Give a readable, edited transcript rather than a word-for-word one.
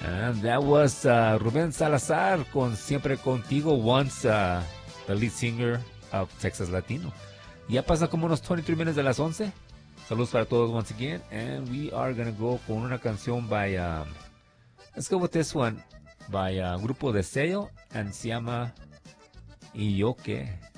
And that was Rubén Salazar con Siempre Contigo, once the lead singer of Texas Latino. Ya pasa como unos 23 minutes de las 11. Saludos para todos once again. And we are going to go con una canción by, let's go with this one, by Grupo de Sello, and se llama Y Yo Que.